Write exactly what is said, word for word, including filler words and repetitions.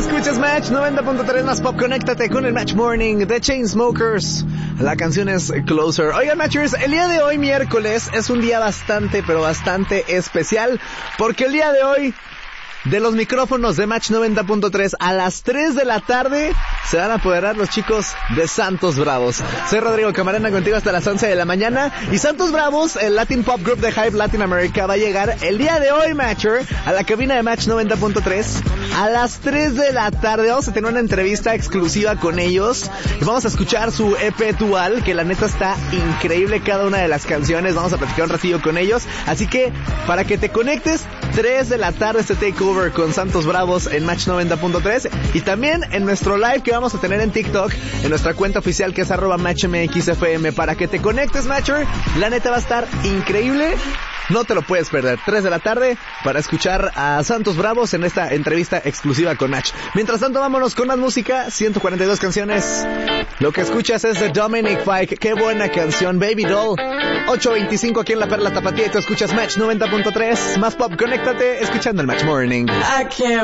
Escuchas Match noventa punto tres más pop. Conéctate con el Match Morning de Chainsmokers. La canción es Closer. Oigan, Matchers, el día de hoy, miércoles, es un día bastante, pero bastante especial, porque el día de hoy, de los micrófonos de Match noventa punto tres a las tres de la tarde se van a apoderar los chicos de Santos Bravos. Soy Rodrigo Camarena, contigo hasta las once de la mañana. Y Santos Bravos, el Latin Pop Group de Hype Latin America, va a llegar el día de hoy, Matcher, a la cabina de Match noventa punto tres a las tres de la tarde. Vamos a tener una entrevista exclusiva con ellos y vamos a escuchar su E P Dual, que la neta está increíble cada una de las canciones. Vamos a platicar un ratillo con ellos, así que para que te conectes, tres de la tarde este takeover con Santos Bravos en Match noventa punto tres y también en nuestro live que vamos a tener en TikTok, en nuestra cuenta oficial que es arroba MatchMXFM, para que te conectes, Matcher. La neta va a estar increíble. No te lo puedes perder. tres de la tarde para escuchar a Santos Bravos en esta entrevista exclusiva con Match. Mientras tanto, vámonos con más música. ciento cuarenta y dos canciones. Lo que escuchas es de Dominic Fike. Qué buena canción, Baby Doll. ocho veinticinco aquí en La Perla Tapatía y tú escuchas Match noventa punto tres. Más pop, conéctate escuchando el Match Morning. I can't